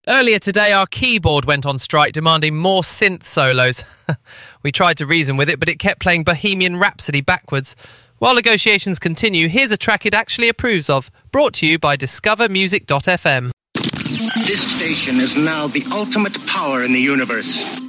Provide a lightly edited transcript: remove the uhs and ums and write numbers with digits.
Earlier today, our keyboard went on strike, demanding more synth solos. We tried to reason with it, but it kept playing Bohemian Rhapsody backwards. While negotiations continue, here's a track it actually approves of, brought to you by discovermusic.fm. This station is now the ultimate power in the universe.